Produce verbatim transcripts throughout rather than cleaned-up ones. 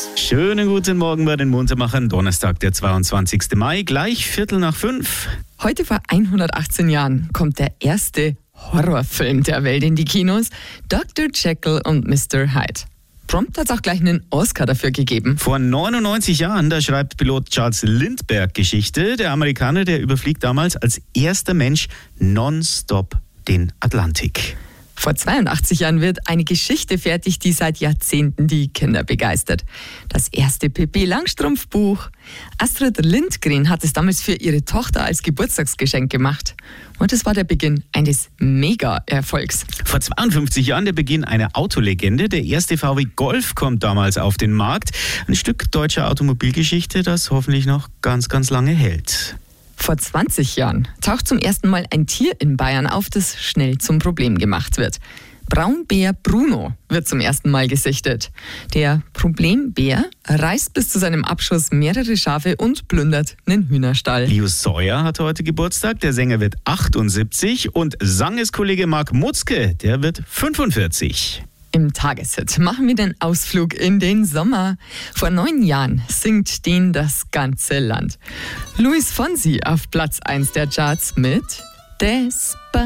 Schönen guten Morgen bei den Muntermachern. Donnerstag, der zweiundzwanzigsten Mai, gleich Viertel nach fünf. Heute vor hundertachtzehn Jahren kommt der erste Horrorfilm der Welt in die Kinos, Doktor Jekyll und Mister Hyde. Prompt hat es auch gleich einen Oscar dafür gegeben. Vor neunundneunzig Jahren, da schreibt Pilot Charles Lindbergh Geschichte. Der Amerikaner, der überfliegt damals als erster Mensch nonstop den Atlantik. Vor zweiundachtzig Jahren wird eine Geschichte fertig, die seit Jahrzehnten die Kinder begeistert. Das erste Pippi Langstrumpf-Buch. Astrid Lindgren hat es damals für ihre Tochter als Geburtstagsgeschenk gemacht. Und es war der Beginn eines Mega-Erfolgs. Vor zweiundfünfzig Jahren der Beginn einer Autolegende. Der erste V W Golf kommt damals auf den Markt. Ein Stück deutscher Automobilgeschichte, das hoffentlich noch ganz, ganz lange hält. Vor zwanzig Jahren taucht zum ersten Mal ein Tier in Bayern auf, das schnell zum Problem gemacht wird. Braunbär Bruno wird zum ersten Mal gesichtet. Der Problembär reißt bis zu seinem Abschuss mehrere Schafe und plündert einen Hühnerstall. Leo Sawyer hat heute Geburtstag, der Sänger wird achtundsiebzig und Sangeskollege Mark Mutzke, der wird fünfundvierzig. Im Tageshit machen wir den Ausflug in den Sommer. Vor neun Jahren singt den das ganze Land. Luis Fonsi auf Platz eins der Charts mit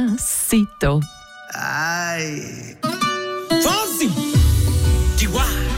Despacito. Ay. Fonsi! Chihuahua!